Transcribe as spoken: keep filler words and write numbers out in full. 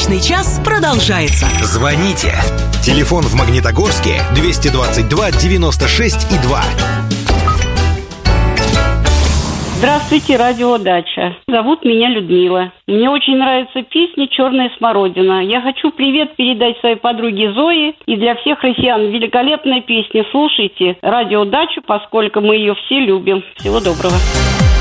Брачный час продолжается. Звоните. Телефон в Магнитогорске двести двадцать два девяносто шесть и два. Здравствуйте, радио «Дача». Зовут меня Людмила. Мне очень нравится песня «Черная смородина». Я хочу привет передать своей подруге Зое. И для всех россиян великолепная песня. Слушайте радио «Дачу», поскольку мы ее все любим. Всего доброго.